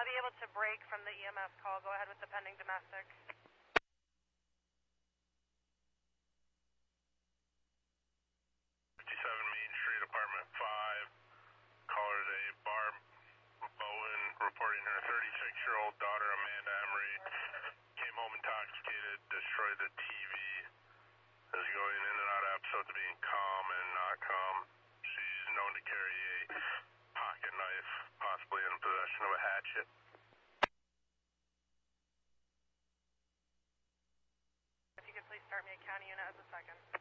be able to break from the EMS call. Go ahead with the pending domestic. 57 Main Street, apartment 5. Caller's a Barb Bowen reporting her 36-year-old daughter, Amanda Emery, came home intoxicated, destroyed the TV, is going in and out of episodes of being calm and not calm. She's known to carry a pocket knife, possibly in possession of a hatchet. If you could please start me a county unit as a second.